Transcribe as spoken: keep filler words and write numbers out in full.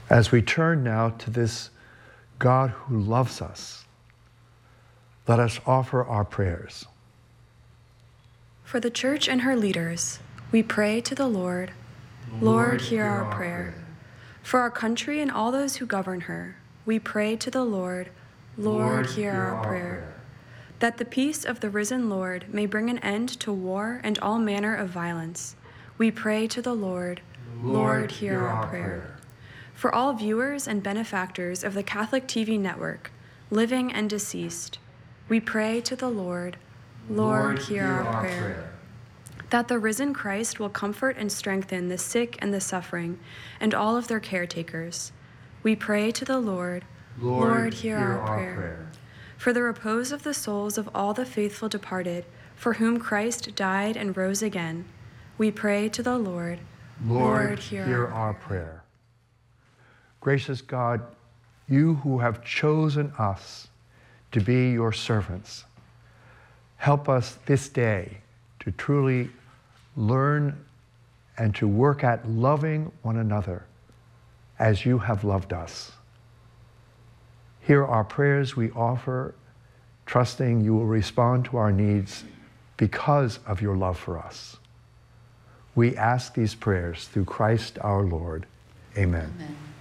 As we turn now to this God who loves us, let us offer our prayers. For the Church and her leaders, we pray to the Lord. Lord, hear our prayer. For our country and all those who govern her, we pray to the Lord. Lord, hear our prayer. That the peace of the risen Lord may bring an end to war and all manner of violence, we pray to the Lord. Lord, hear our prayer. For all viewers and benefactors of the Catholic T V network, living and deceased, we pray to the Lord. Lord, hear our prayer. That the risen Christ will comfort and strengthen the sick and the suffering and all of their caretakers, we pray to the Lord. Lord, hear our prayer. For the repose of the souls of all the faithful departed, for whom Christ died and rose again, we pray to the Lord. Lord, hear our prayer. Gracious God, you who have chosen us to be your servants, help us this day to truly learn and to work at loving one another as you have loved us. Hear our prayers we offer, trusting you will respond to our needs because of your love for us. We ask these prayers through Christ our Lord. Amen. Amen.